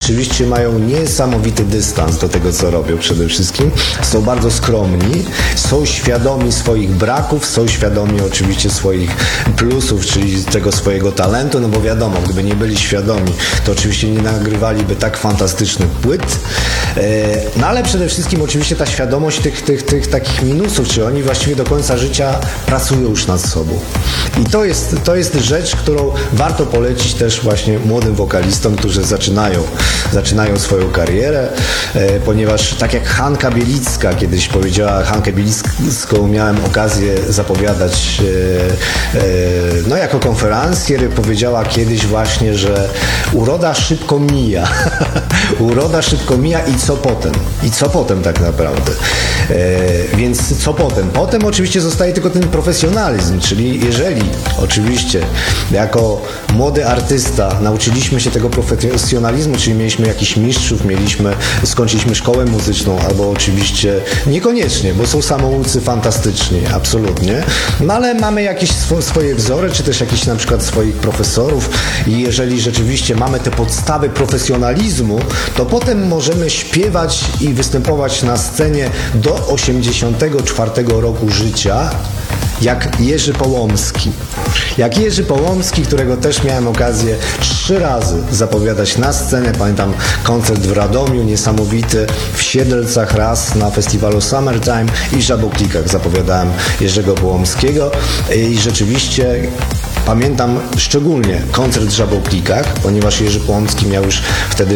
rzeczywiście mają niesamowity dystans do tego, co robią przede wszystkim. Są bardzo skromni, są świadomi swoich braków, są świadomi oczywiście swoich plusów, czyli tego swojego talentu, no bo wiadomo, gdyby nie byli świadomi, to oczywiście nie nagrywaliby tak fantastycznych płyt. No ale przede wszystkim oczywiście ta świadomość tych takich minusów, czy oni właściwie do końca życia pracują już nad sobą. I to jest rzecz, którą warto polecić też właśnie młodym wokalistom, którzy zaczynają swoją karierę, ponieważ tak jak Hanka Bielicka kiedyś powiedziała, Hankę Bielicką miałem okazję zapowiadać no jako konferencjer, powiedziała kiedyś właśnie, że uroda szybko mija. Uroda szybko mija i co potem? I co potem tak naprawdę? Więc co potem? Potem oczywiście zostaje tylko ten profesjonalizm, czyli jeżeli oczywiście jako młody artysta nauczyliśmy się tego profesjonalizmu, czyli mieliśmy jakichś mistrzów, skończyliśmy szkołę muzyczną, albo oczywiście niekoniecznie, bo są samoucy fantastyczni, absolutnie, no ale mamy jakieś swoje wzory, czy też jakichś na przykład swoich profesorów i jeżeli rzeczywiście mamy te podstawy profesjonalizmu, to potem możemy śpiewać i występować na scenie do 84 roku życia, jak Jerzy Połomski. Jak Jerzy Połomski, którego też miałem okazję 3 razy zapowiadać na scenę. Pamiętam koncert w Radomiu, niesamowity, w Siedlcach raz na festiwalu Summertime i w Żaboklikach zapowiadałem Jerzego Połomskiego i rzeczywiście pamiętam szczególnie koncert w Żaboklikach, ponieważ Jerzy Połomski miał już wtedy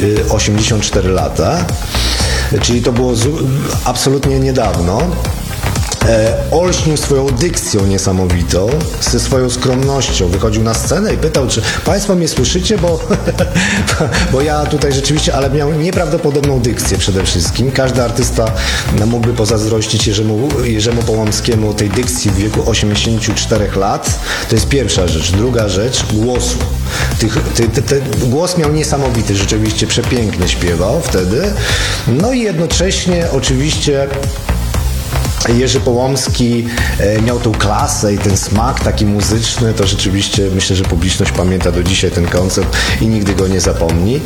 84 lata, czyli to było absolutnie niedawno. Olśnił swoją dykcją niesamowitą, ze swoją skromnością. Wychodził na scenę i pytał, czy Państwo mnie słyszycie, bo ja tutaj rzeczywiście, ale miałem nieprawdopodobną dykcję przede wszystkim. Każdy artysta mógłby pozazdrościć Jerzemu Połomskiemu tej dykcji w wieku 84 lat. To jest pierwsza rzecz. Druga rzecz, głosu. Głos miał niesamowity, rzeczywiście przepięknie śpiewał wtedy. No i jednocześnie oczywiście Jerzy Połomski miał tą klasę i ten smak taki muzyczny, to rzeczywiście myślę, że publiczność pamięta do dzisiaj ten koncert i nigdy go nie zapomni.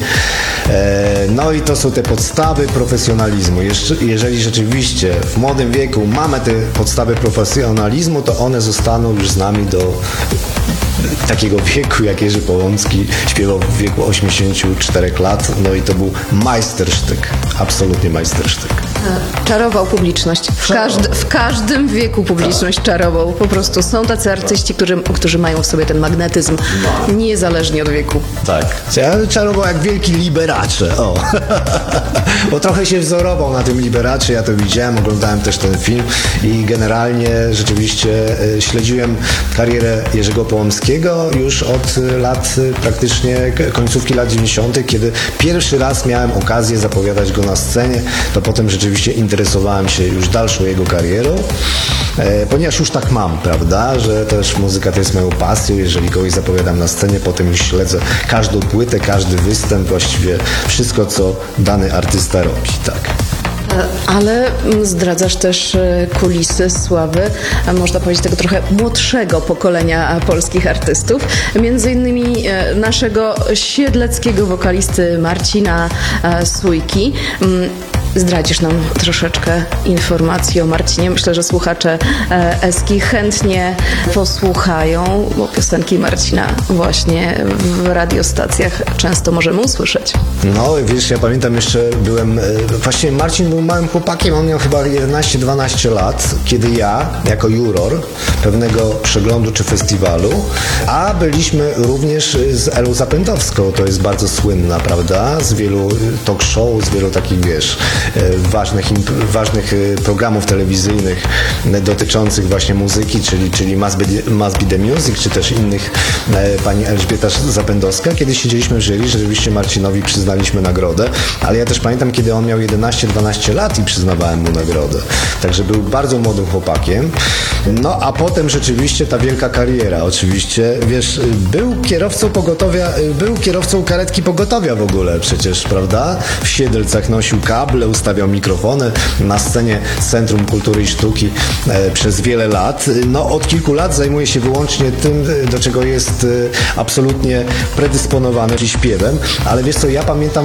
No i to są te podstawy profesjonalizmu. Jeżeli rzeczywiście w młodym wieku mamy te podstawy profesjonalizmu, to one zostaną już z nami do takiego wieku, jak Jerzy Połomski śpiewał w wieku 84 lat, no i to był majstersztyk, absolutnie majstersztyk. Czarował publiczność. W każdym wieku publiczność czarował. Po prostu są tacy artyści, którzy mają w sobie ten magnetyzm, niezależnie od wieku. Tak. Czarował jak wielki Liberace. O. Bo trochę się wzorował na tym Liberace, ja to widziałem, oglądałem też ten film i generalnie rzeczywiście śledziłem karierę Jerzego Połomskiego już od lat praktycznie końcówki lat 90., kiedy pierwszy raz miałem okazję zapowiadać go na scenie, to potem rzeczywiście interesowałem się już dalszą jego karierą, ponieważ już tak mam, prawda, że też muzyka to jest moją pasją, jeżeli kogoś zapowiadam na scenie, potem już śledzę każdą płytę, każdy występ, właściwie wszystko, co dany artysta robi, tak. Ale zdradzasz też kulisy sławy, można powiedzieć, tego trochę młodszego pokolenia polskich artystów. Między innymi naszego siedleckiego wokalisty Marcina Sójki. Zdradzisz nam troszeczkę informacji o Marcinie. Myślę, że słuchacze Eski chętnie posłuchają, bo piosenki Marcina właśnie w radiostacjach często możemy usłyszeć. No wiesz, ja pamiętam jeszcze właściwie Marcin był małym chłopakiem, on miał chyba 11-12 lat, kiedy ja, jako juror pewnego przeglądu czy festiwalu, a byliśmy również z Elą Zapędowską, to jest bardzo słynna, prawda, z wielu talk show, z wielu takich, wiesz, ważnych programów telewizyjnych dotyczących właśnie muzyki, czyli Must Be The Music, czy też innych, pani Elżbieta Zapędowska. Kiedy siedzieliśmy w jury, rzeczywiście Marcinowi przyznaliśmy nagrodę, ale ja też pamiętam, kiedy on miał 11-12 lat i przyznawałem mu nagrodę. Także był bardzo młodym chłopakiem. No a potem rzeczywiście ta wielka kariera. Oczywiście, wiesz, był kierowcą karetki pogotowia w ogóle przecież, prawda? W Siedlcach nosił kable, ustawiał mikrofony na scenie Centrum Kultury i Sztuki przez wiele lat. No od kilku lat zajmuje się wyłącznie tym, do czego jest absolutnie predysponowany, czyli śpiewem, ale wiesz co, ja pamiętam